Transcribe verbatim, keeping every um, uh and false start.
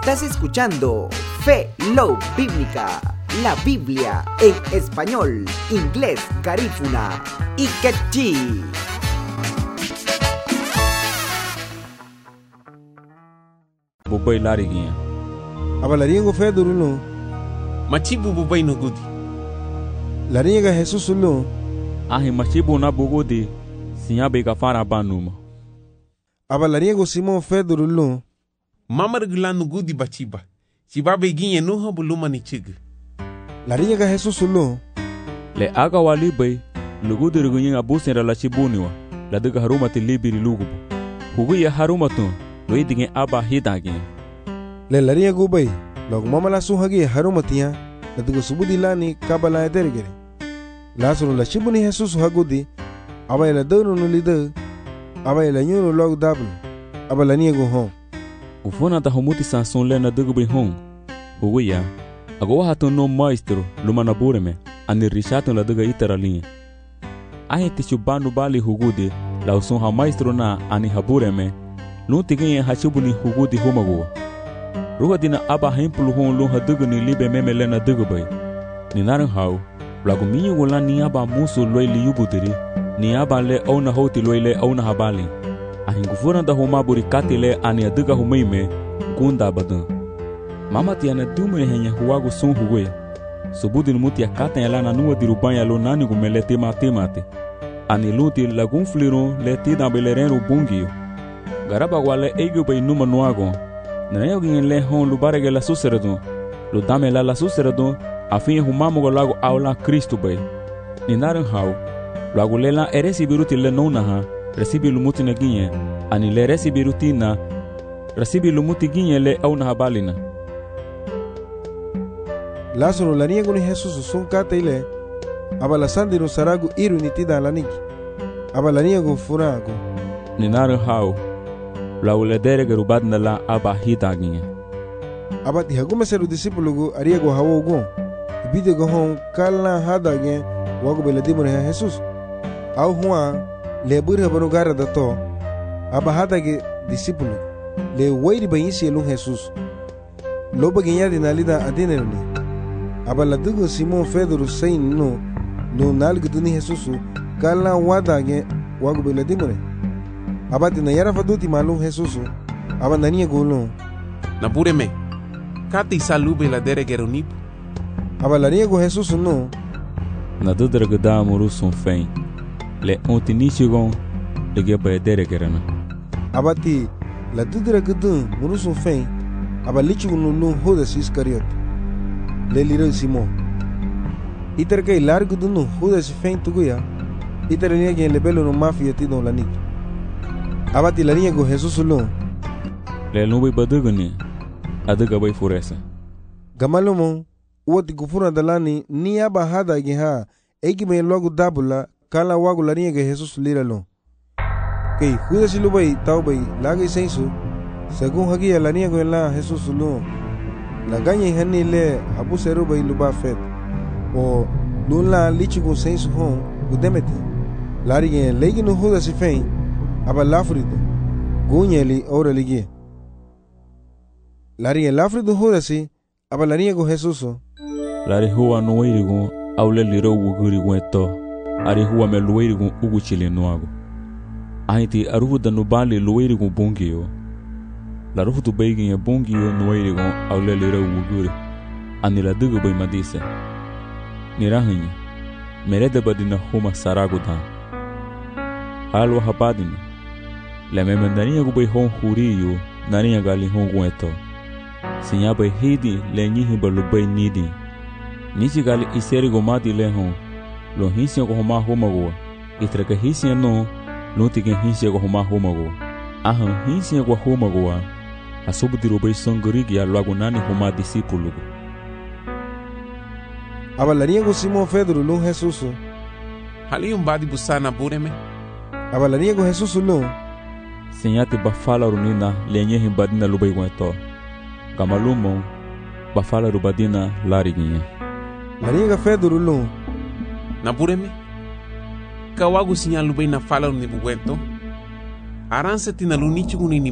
Estás escuchando Fe Love Bíblica, la Biblia en español, inglés, garífuna y quechí. Bubai lari gya. Aba laringo fe durulo. Machibu bubai no gudi. Laringa Jesus lo. Ahi machibu na bugudi. Sinya be kafara banuma. Aba laringo Simon fe durulo. Mamar gulanu gudi bachiba. Chiba be ginye no ha buluma ni chig. Laringa Jesus lo. Le aga wali bay. Lugudi rugunye abusen la chibuniwa. La duga haruma ti libiri lugubu. Hugu ya haruma tu. Lo idinge aba hidage. Le laringa gubay. Log mama la suhagi harumatiya. La duga subudilani kabala edergere. Lasuro la chibuni Jesus hagudi. Aba la dono no lida. Aba la nyoro log dabl. Aba la niego home. Ufona ta humuti sanson le na duga bay home. Hugu ya. Ago hatu no maestro lumana bureme. Ani rishato la duga itara linha. Ahe tichubanu bali hugudi. La usun ha maestro na ani habureme. Lun tigin hachibuni hugudi homago. Ruha dina aba hempulu hon lun hadugu ni libe meme lena dugu bay. Ni naran hau. Blagu minyo gola ni aba musu loy li yubudiri. Ni aba le ona hoti loy le ona habali. Ahin gufuna da homa buri kati le ani aduga humeime. Gunda badan. Mama tiana dumune henya huwago sun huwe. Subudi numuti ya kata ya lana nuwa dirubanya lo nani gumele tema temate. Ani luti lagun fliro le tida belerenu bungio. Garaba wale ego bay numa nuago. Nanayo gin le hon lubarege la suseredon. Lu dame la la suseredon. Afin humamo go lago aula Cristo bay. Ni naran hau. Lago lela eresi biruti le nona ha. Resibi lumuti na ginye. Ani le resibi rutina. Resibi lumuti ginye le auna habalina. Lázaro la niego ni Jesus sun kata ile. Aba la sandiro saragu iru ni tida la niki. Aba la niego furago. Ni naran hau. La uledere gerubad na la aba hitaginye. Aba ti hagume seru discípulo go ariego hawo go. Bide go hon kala hadage wago beladimore ha Jesus. Au huwa le burha banu gara da to. Aba hadage discípulo. Le wairi bayisi elun Jesus. Loba ginya dinalida adinelni. Aba la dugo Simon Pedro sein no no nalgu duni Jesus kala wadage wago beladimore. Aba tina yara faduti malum Jesus. Aba nania golo. Na bureme. Kati salube la dere geronip. Aba la niego Jesus no. Na dudra gada muru son fen. Le ontinichigon le geba dere gerana. Aba ti la dudra gada muru son fen. Aba lichigo no no Judas Iscariot. Le liro Simon. Iter kay largo dunu Judas fen tuguya. Iter niega le belo no mafia ti don la nik. Aba ti la niego Jesus lo. Le nubi badugani. Aduga bay furesa. Gamalomo. Uwati kufuna dalani ni aba hada geha. Eki me logo dabula. Kala wago la niega Jesus lira lo. Kay Judas lo bay tau bay lagay sensu. Según hagi la niego la Jesus lo. La ganya hani le habu seru bay luba fet. O lula lichigo sensu hon udemeti. Lari gen legi no Judas fen. Aba lafrido. Gunyeli ora ligi. Lari gen lafrido Judasi. Aba la niego Jesus. Lari huwa nuirigo aule liro wuguri gweto. Ari huwa me luirigo ugu chile nuago. Ahiti aruhu da nubali luirigo bungio. La ruhu tu beigin ya bungio nuirigo aule liro wuguri. Ani la dugu bay madisa. Nirahanyi. Merede badina huma sarago dan. Halwa habadina. La memendania gu bay hon huriyo. Nania gali hon gweto. Sinya bay hidi le nyihi ba lubay nidi. Nichi gali iseri go mati le hon. Lo hinsia go homa homago. Itraka hinsia no. Lo tigen hinsia go homa homago. Ahan hinsia go homago. Asubutiro bay songorigi ya luago nani homa discípulo. Aba la niego Simon Pedro lo Jesus. Hali um badi busana bureme. Aba la niego Jesus lo. Sinyati bafala runina le nyehi badina lubay gweto. Kamalumo bafala rubadina lariginye. La niega Pedro lo. Na bureme. Kawagu sinyal lubay na fala ni buwento. Aranse tina lunichi kunini